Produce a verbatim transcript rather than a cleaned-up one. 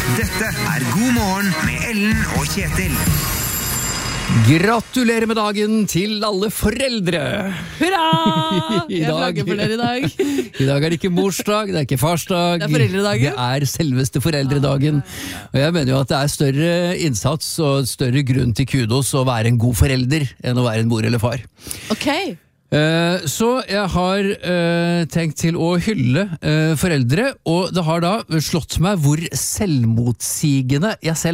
Dette er God morgen med Ellen og Kjetil. Gratulerer med dagen til alle foreldre! Hurra! I Jeg dag- flagger for dere i dag. I dag er det ikke morsdag, det er ikke farsdag. Det er foreldredagen. Det er selveste foreldredagen. Og jeg mener jo at det er større innsats og større grunn til kudos å være en god forelder enn å være en mor eller far. Ok. Eh, Så jeg har eh, tenkt til å hylle eh, foreldre, og det har da slått meg hvor selvmotsigende jeg selv